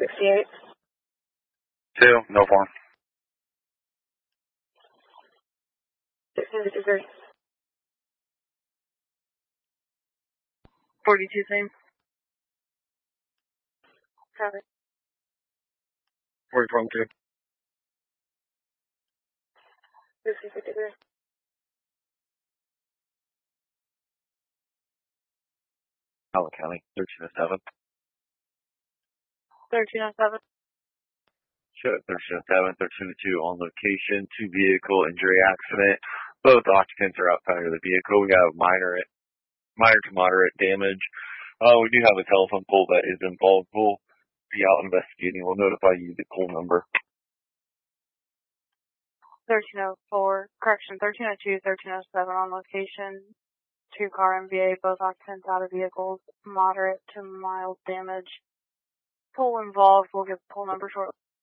68. 2, no form. 1653. 42, same. Copy. 4022. 1653. Allen County, 1307. 1307. Show 1307, 1302 on location, 2 vehicle injury accident. Both occupants are outside of the vehicle. We have minor to moderate damage. We do have a telephone pole that is involved. We'll be out investigating. We'll notify you the pole number. 1304. Correction, 1302, 1307 on location. 2-car MVA, both occupants out of vehicles, moderate to mild damage. Pole involved, we'll give the pole number shortly.